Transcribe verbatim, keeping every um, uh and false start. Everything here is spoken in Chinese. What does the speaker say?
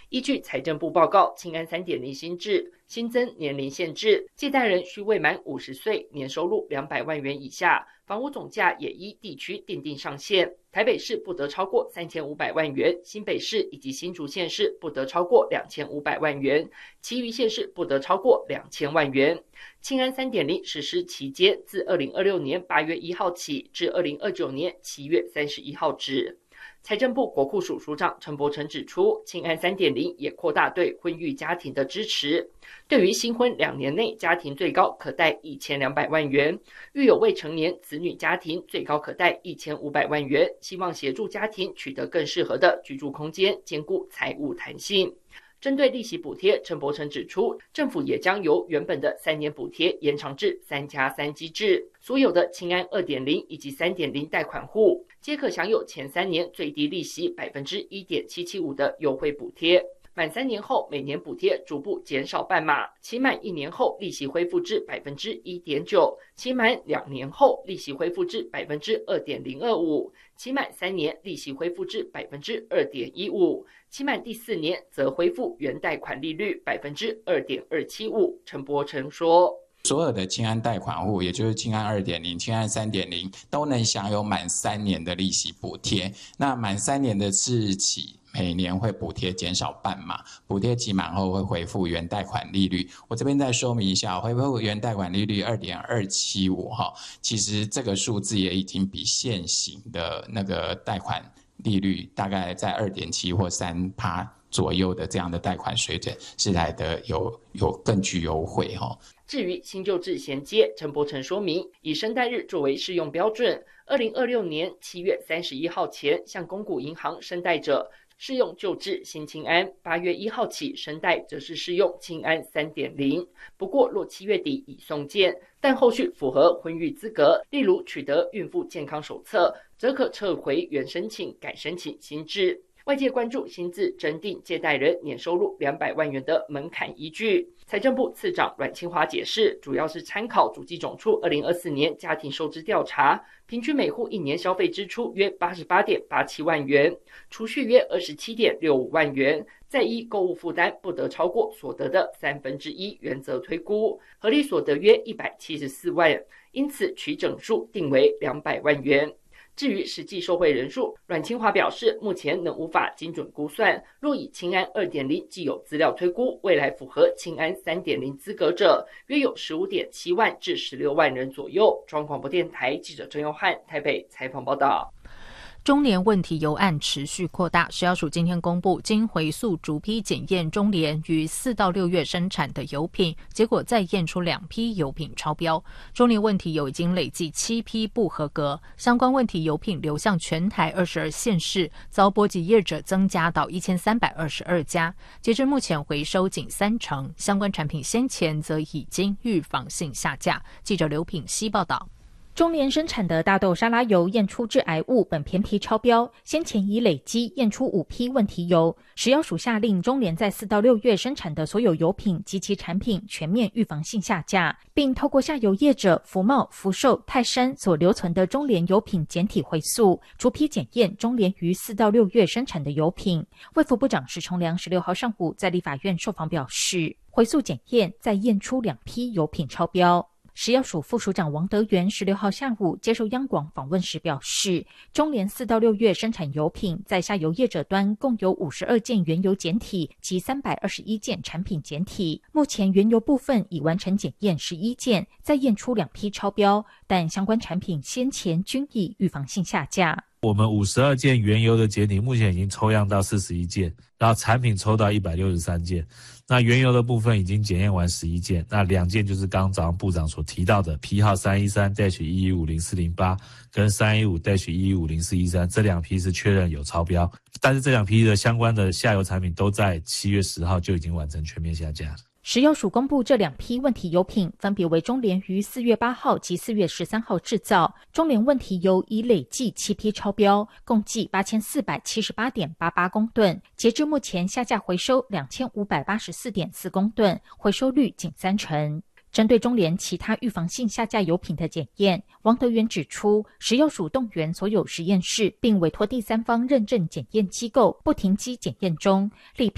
依据财政部报告，青安 三点零 新制新增年龄限制，借贷人需未满五十岁，年收入两百万元以下，房屋总价也依地区订定上限。台北市不得超过三千五百万元，新北市以及新竹县市不得超过两千五百万元，其余县市不得超过两千万元。青安 三点零 实施期间自二零二六年八月一号起至二零二九年七月三十一号止。财政部国库署署长陈柏成指出，青安 三点零 也扩大对婚育家庭的支持，对于新婚两年内家庭最高可贷一千两百万元，育有未成年子女家庭最高可贷一千五百万元，希望协助家庭取得更适合的居住空间，兼顾财务弹性。针对利息补贴，陈柏成指出，政府也将由原本的三年补贴延长至三加三机制，所有的青安 二点零 以及 三点零 贷款户皆可享有前三年最低利息 百分之一点七七五 的优惠补贴，满三年后每年补贴逐步减少半码，期满一年后利息恢复至 百分之一点九， 期满两年后利息恢复至 百分之二点零二五， 期满三年利息恢复至 百分之二点一五， 期满第四年则恢复原贷款利率 百分之二点二七五。 陈柏成说， 所有的青安贷款户，也就是青安 二点零、青安 三点零 都能享有满三年的利息补贴。那满三年的次日起，每年会补贴减少半码，补贴期满后会恢复原贷款利率。我这边再说明一下，恢复原贷款利率 二点二七五 哈，其实这个数字也已经比现行的那个贷款利率大概在 二点七 或 百分之三 左右的这样的贷款水准是来的有有更具优惠哈。 至于新旧制衔接，陈柏成说明，以生贷日作为适用标准，二零二六年七月三十一号前向公股银行生贷者适用旧制新青安，八月一号起生贷则是适用青安 三点零。 不过若七月底已送件，但后续符合婚育资格，例如取得孕妇健康手册，则可撤回原申请，改申请新制。外界关注新制征定借贷人年收入两百万元的门槛依据，财政部次长阮清华解释，主要是参考主计总处二零二四年家庭收支调查，平均每户一年消费支出约 八十八点八七万元，储蓄约 二十七点六五万元，再依购物负担不得超过所得的三分之一原则推估，合理所得约一百七十四万，因此取整数定为两百万元。至于实际受惠人数，阮清华表示，目前仍无法精准估算，若以青安 二点零 既有资料推估，未来符合青安 三点零 资格者约有 十五点七万至十六万人左右。中央广播电台记者郑佑汉台北采访报道。 中联问题油案持续扩大，食药署今天公布，经回溯逐批检验中联于四到六月生产的油品，结果再验出两批油品超标。中联问题油已经累计七批不合格，相关问题油品流向全台二十二县市，遭波及业者增加到一千三百二十二家。截至目前回收仅三成，相关产品先前则已经预防性下架。记者刘品希报道。 中联生产的大豆沙拉油验出致癌物苯偏皮超标，先前已累积验出五批问题油。食药署下令中联在四到六月生产的所有油品及其产品全面预防性下架，并透过下游业者福茂、福寿、泰山所留存的中联油品检体回溯，逐批检验中联于四到六月生产的油品。卫福部长石崇良十六号上午在立法院受访表示，回溯检验再验出两批油品超标。食药署副署长王德元十六号下午接受央广访问时表示，中联四到六月生产油品在下游业者端共有五十二件原油检体及三百二十一件产品检体，目前原油部分已完成检验十一件，再验出两批超标，但相关产品先前均已预防性下架。 我们五十二件原油的检体目前已经抽样到四十一件，然后产品抽到一百六十三件。那原油的部分已经检验完十一件，那两件就是刚刚早上部长所提到的批号 三一三 一一五零四零八 跟 三一五 一一五零四一三， 这两批是确认有超标，但是这两批的相关的下游产品都在七月十号就已经完成全面下架。 食药署公布这两批问题油品分别为中联于四月八号及四月十三号制造，中联问题油已累计七批超标，共计八千四百七十八点八八公吨，截至目前下架回收两千五百八十四点四公吨，回收率仅三成。针对中联其他预防性下架油品的检验，王德元指出，食药署动员所有实验室，并委托第三方认证检验机构不停机检验中，力